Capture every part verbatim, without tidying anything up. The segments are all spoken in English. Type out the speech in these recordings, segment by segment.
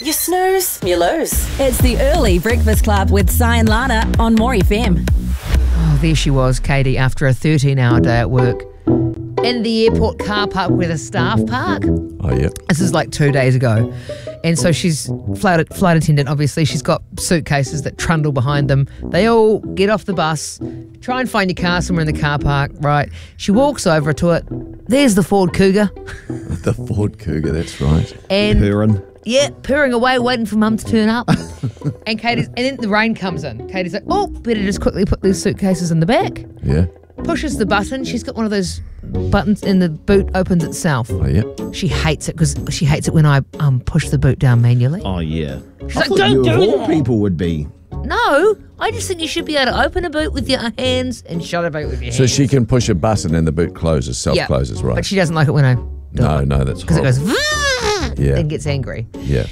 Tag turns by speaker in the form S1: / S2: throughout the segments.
S1: You snooze, you lose.
S2: It's the Early Breakfast Club with Si and Lana on More F M.
S3: Oh, there she was, Katie, after a thirteen-hour day at work. In the airport car park where the staff park.
S4: Oh, yeah.
S3: This is like two days ago. And so she's flight, flight attendant, obviously. She's got suitcases that trundle behind them. They all get off the bus, try and find your car somewhere in the car park, right? She walks over to it. There's the Ford Cougar.
S4: The Ford Cougar, that's right.
S3: And
S5: Purring.
S3: yeah, purring away, waiting for mum to turn up. and Katie's, and then the rain comes in. Katie's like, oh, better just quickly put these suitcases in the back.
S4: Yeah.
S3: Pushes the button. She's got one of those buttons and the boot opens itself.
S4: Oh, yeah.
S3: She hates it because she hates it when I um push the boot down manually.
S5: Oh, yeah.
S3: She's
S5: I
S3: like,
S5: thought
S3: don't
S5: you
S3: do
S5: of all
S3: that.
S5: people would be.
S3: No, I just think you should be able to open a boot with your hands and shut a boot with your
S4: So
S3: hands.
S4: she can push a button and the boot closes, self-closes, right?
S3: But she doesn't like it when I do
S4: no,
S3: it.
S4: no, that's
S3: Because it
S4: horrible.
S3: goes "Vah!"
S4: Yeah.
S3: and gets angry.
S4: Yeah.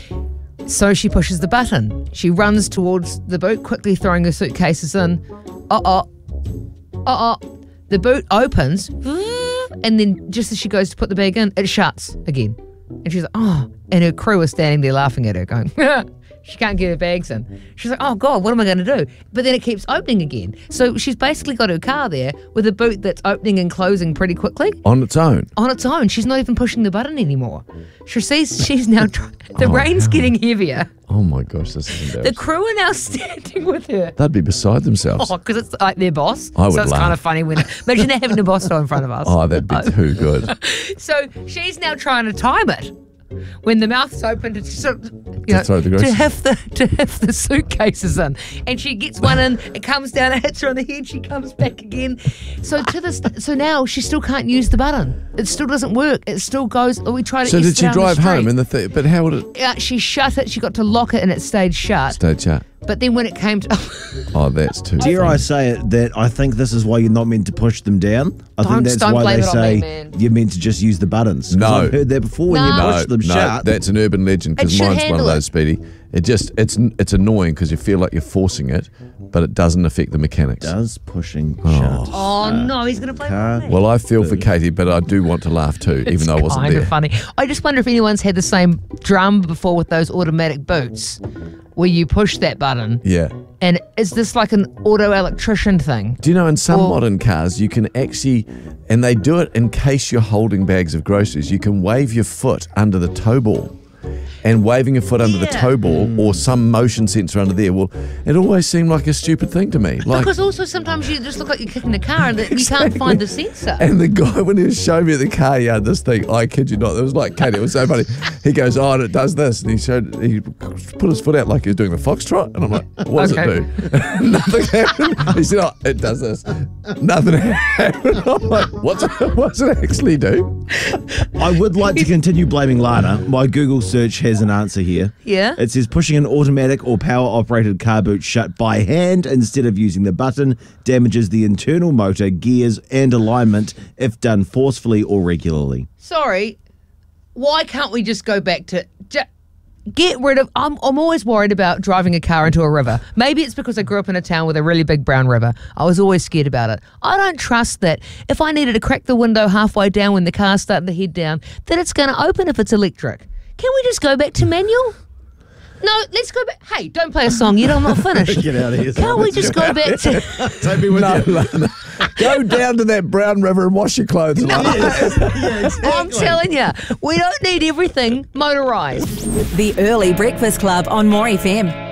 S3: So she pushes the button. She runs towards the boot, quickly throwing her suitcases in. Uh-oh. Uh-oh. The boot opens, and then just as she goes to put the bag in, it shuts again. And she's like, oh. And her crew is standing there laughing at her, going, she can't get her bags in. She's like, oh, God, what am I going to do? But then it keeps opening again. So she's basically got her car there with a boot that's opening and closing pretty quickly.
S4: On its own.
S3: On its own. She's not even pushing the button anymore. She sees she's now, try- the
S4: Oh,
S3: rain's
S4: hell.
S3: getting heavier.
S4: Oh, my gosh, this is
S3: The
S4: embarrassing.
S3: crew are now standing with her.
S4: They'd be beside themselves.
S3: Oh, because it's like their boss.
S4: I would
S3: so it's
S4: laugh.
S3: kind of funny when imagine having a boss in front of us.
S4: Oh, that'd be too good.
S3: So she's now trying to time it when the mouth's open to sort of, you know,
S4: throw the
S3: to
S4: groceries.
S3: have the to have the suitcases in, and she gets one in. It comes down, it hits her on the head. She comes back again. So to this, so now she still can't use the button. It still doesn't work. It still goes. We try to.
S4: So
S3: S
S4: did
S3: it
S4: she
S3: down the
S4: drive home
S3: street.
S4: in the th- but how would it
S3: Yeah, she shut it. She got to lock it, and it stayed shut.
S4: stay shut?
S3: But then when it came to,
S4: Oh, that's too
S5: Dare
S4: funny.
S5: I say it that I think this is why you're not meant to push them down? I
S3: Don't-
S5: think that's
S3: don't
S5: why
S3: blame
S5: they
S3: it on me,
S5: say
S3: man.
S5: you're meant to just use the buttons. 'Cause
S4: No.
S5: I've heard that before when
S3: No.
S5: you
S4: No,
S5: push them
S4: no,
S5: shut.
S4: that's an urban legend
S3: It
S4: because
S3: should
S4: mine's one
S3: handle
S4: of
S3: it.
S4: those, Speedy. It just it's it's annoying because you feel like you're forcing it, but it doesn't affect the mechanics.
S5: Does pushing
S4: Oh.
S5: shut?
S3: oh no, he's gonna blame it
S5: car.
S3: on me.
S4: Well, I feel for Katie, but I do want to laugh too, even though I wasn't
S3: kind
S4: there.
S3: of funny. I just wonder if anyone's had the same drum before with those automatic boots, where you push that button.
S4: Yeah.
S3: And is this like an auto electrician thing?
S4: Do you know in some
S3: Well-
S4: modern cars you can actually, and they do it in case you're holding bags of groceries, you can wave your foot under the tow ball. And waving your foot under the
S3: Yeah.
S4: tow ball or some motion sensor under there, well, it always seemed like a stupid thing to me. Like,
S3: Because also sometimes you just look like you're kicking the car and that you can't find the sensor.
S4: and the guy, when he was showing me at the car yard, this thing, I kid you not, it was like, Katie, it was so funny. He goes, oh, and it does this. And he showed, he put his foot out like he was doing the foxtrot. And I'm like, what does
S3: Okay.
S4: it do? Nothing happened. He said, oh, it does this. Nothing happened. I'm like, what's it, what's it actually do?
S5: I would like to continue blaming Lana. My Google search has an answer here.
S3: Yeah?
S5: It says pushing an automatic or power-operated car boot shut by hand instead of using the button damages the internal motor, gears, and alignment if done forcefully or regularly.
S3: Sorry, why can't we just go back to... Ju- Get rid of... I'm, I'm always worried about driving a car into a river. Maybe it's because I grew up in a town with a really big brown river. I was always scared about it. I don't trust that if I needed to crack the window halfway down when the car's starting to head down, that it's going to open if it's electric. Can we just go back to manual? No, let's go back. Hey, don't play a song yet. I'm not finished.
S5: Get out of here.
S3: Can't we just go back to...
S5: Take me with
S4: No,
S5: you.
S4: Lana. Go down to that brown river and wash your clothes. Lana.
S3: I'm telling you, we don't need everything motorised.
S2: The Early Breakfast Club on More F M.